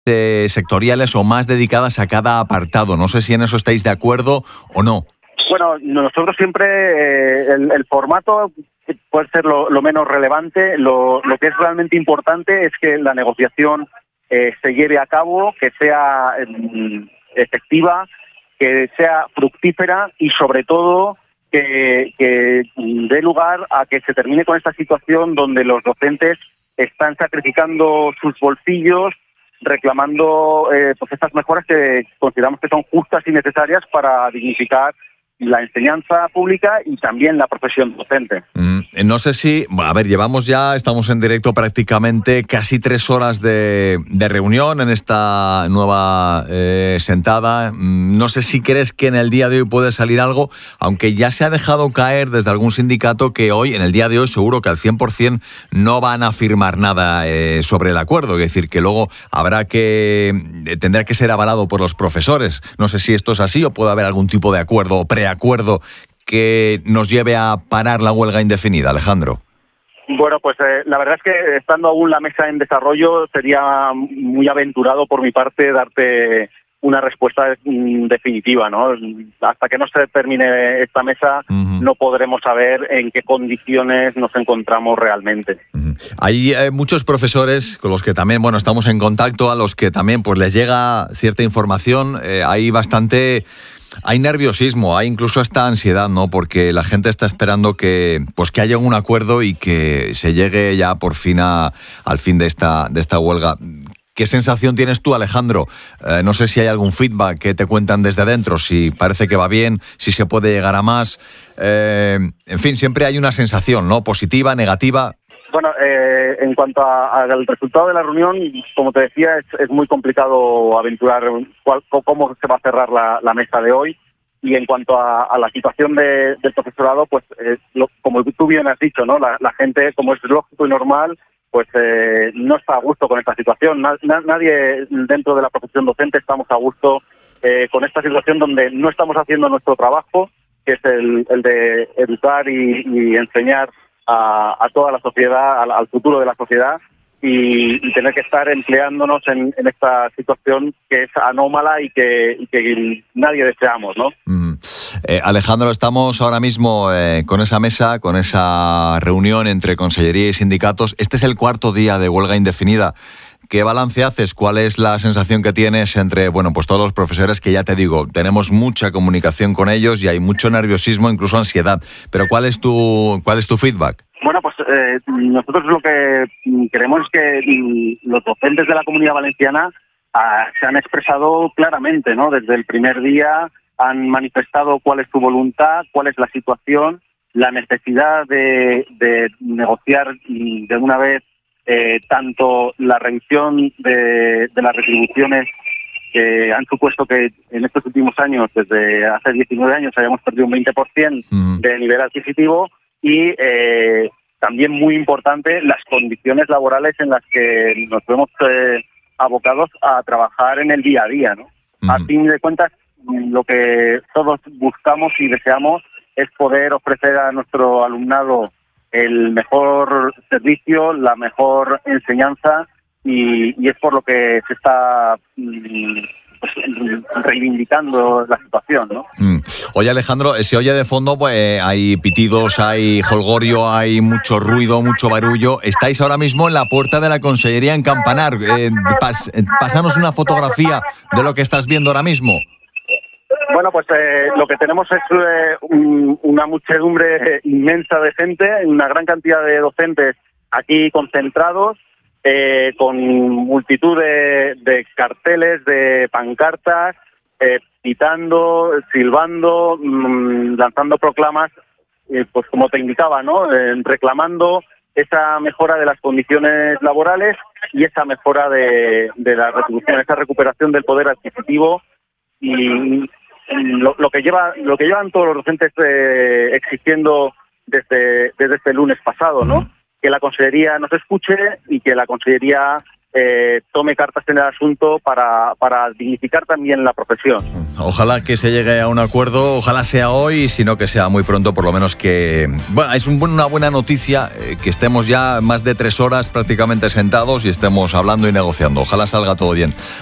sectoriales o más dedicadas a cada apartado. No sé si en eso estáis de acuerdo o no. Bueno, nosotros siempre el formato puede ser lo menos relevante. Lo que es realmente importante es que la negociación se lleve a cabo, que sea efectiva, que sea fructífera y sobre todo que dé lugar a que se termine con esta situación donde los docentes están sacrificando sus bolsillos reclamando pues estas mejoras que consideramos que son justas y necesarias para dignificar la enseñanza pública y también la profesión docente. No sé si, a ver, estamos en directo prácticamente casi 3 horas de reunión en esta nueva sentada. No sé si crees que en el día de hoy puede salir algo, aunque ya se ha dejado caer desde algún sindicato que hoy, en el día de hoy, seguro que al 100% no van a firmar nada sobre el acuerdo. Es decir, que luego tendrá que ser avalado por los profesores. No sé si esto es así o puede haber algún tipo de acuerdo o preacuerdo que nos lleve a parar la huelga indefinida, Alejandro. Bueno, pues la verdad es que estando aún la mesa en desarrollo sería muy aventurado por mi parte darte una respuesta definitiva, ¿no? Hasta que no se termine esta mesa no podremos saber en qué condiciones nos encontramos realmente. Hay muchos profesores con los que también, estamos en contacto, a los que también pues les llega cierta información. Hay nerviosismo, hay incluso hasta ansiedad, ¿no? Porque la gente está esperando que haya un acuerdo y que se llegue ya por fin al fin de esta huelga. ¿Qué sensación tienes tú, Alejandro? No sé si hay algún feedback que te cuentan desde dentro, si parece que va bien, si se puede llegar a más. En fin, siempre hay una sensación, ¿no? Positiva, negativa. Bueno, en cuanto al resultado de la reunión, como te decía, es muy complicado aventurar cómo se va a cerrar la mesa de hoy. Y en cuanto a la situación del profesorado, pues como tú bien has dicho, ¿no? La gente, como es lógico y normal, pues no está a gusto con esta situación. Nadie dentro de la profesión docente estamos a gusto con esta situación donde no estamos haciendo nuestro trabajo, que es el de educar y enseñar a toda la sociedad, al futuro de la sociedad, y tener que estar empleándonos en esta situación que es anómala y que nadie deseamos, ¿no? Alejandro, estamos ahora mismo con esa mesa, con esa reunión entre Consellería y sindicatos. Este es el 4º día de huelga indefinida. ¿Qué balance haces? ¿Cuál es la sensación que tienes entre, pues todos los profesores que ya te digo, tenemos mucha comunicación con ellos y hay mucho nerviosismo, incluso ansiedad? Pero ¿cuál es tu feedback? Bueno, pues nosotros lo que queremos es que los docentes de la Comunidad Valenciana se han expresado claramente, ¿no? Desde el primer día han manifestado cuál es su voluntad, cuál es la situación, la necesidad de negociar de una vez tanto la revisión de las retribuciones que han supuesto que en estos últimos años, desde hace 19 años, hayamos perdido un 20% de nivel adquisitivo y también muy importante las condiciones laborales en las que nos vemos abocados a trabajar en el día a día, ¿no? A fin de cuentas, lo que todos buscamos y deseamos es poder ofrecer a nuestro alumnado el mejor servicio, la mejor enseñanza y es por lo que se está reivindicando la situación, ¿no? Oye, Alejandro, se oye de fondo, hay pitidos, hay jolgorio, hay mucho ruido, mucho barullo. Estáis ahora mismo en la puerta de la Consellería en Campanar. Pásanos una fotografía de lo que estás viendo ahora mismo. Bueno, pues lo que tenemos es una muchedumbre inmensa de gente, una gran cantidad de docentes aquí concentrados, con multitud de carteles, de pancartas, pitando, silbando, lanzando proclamas, pues como te indicaba, ¿no? Reclamando esa mejora de las condiciones laborales y esa mejora de la retribución, esa recuperación del poder adquisitivo y lo que llevan todos los docentes exigiendo desde este lunes pasado, ¿no? Que la Consellería nos escuche y que la Consellería tome cartas en el asunto para dignificar también la profesión. Ojalá que se llegue a un acuerdo, ojalá sea hoy, sino que sea muy pronto, por lo menos que... Bueno, es una buena noticia que estemos ya más de 3 horas prácticamente sentados y estemos hablando y negociando. Ojalá salga todo bien.